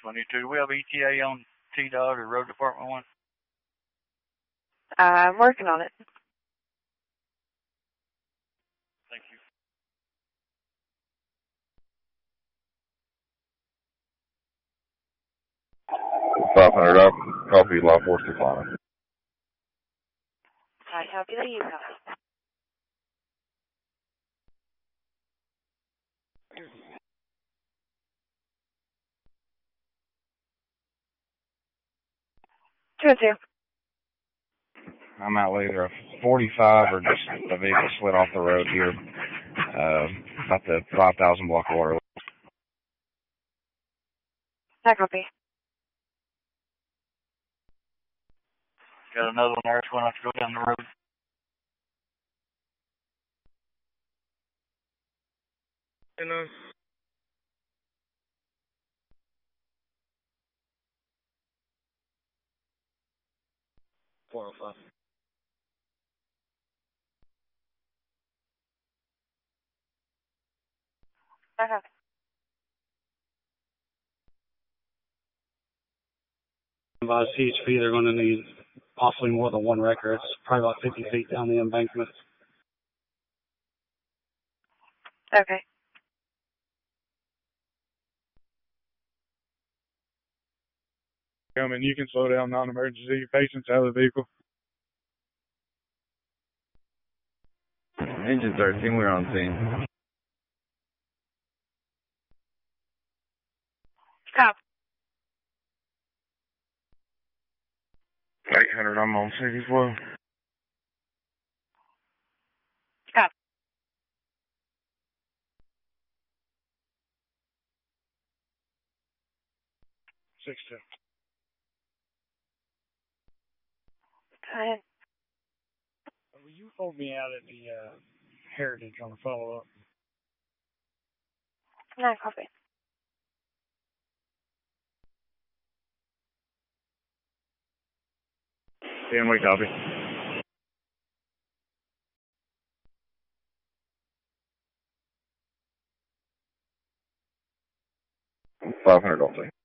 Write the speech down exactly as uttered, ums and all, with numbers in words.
twenty-two. Do we have E T A on T DOT or Road Department one? Uh, I'm working on it. Thank you. five hundred up. Copy, law force decline. I copy that you copy. Two and two. I'm out later. A forty-five or just a vehicle slid off the road here. Uh, about the five thousand block of water. I copy. Got another one there. It's going to have to go down the road. You know. four oh five. I copy. By C H P, they're going to need possibly more than one wrecker. It's probably about fifty feet down the embankment. Okay. Coming, you can slow down non-emergency patients out of the vehicle. Engine thirteen, we're on scene. Cop. eight hundred, I'm on scene as well. Cop. Six two. Go ahead. Will you hold me out at the uh, Heritage on the follow-up? I copy. ten, we copy. five hundred, I'll say.